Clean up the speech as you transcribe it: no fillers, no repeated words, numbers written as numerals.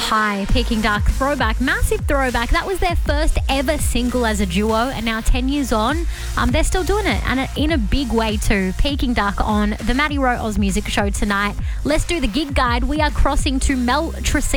High, Peking Duck throwback, massive throwback. That was their first ever single as a duo, and now 10 years on, they're still doing it, and in a big way too. Peking Duck on the Maddie Rowe Oz Music Show tonight. Let's do the gig guide. We are crossing to Mel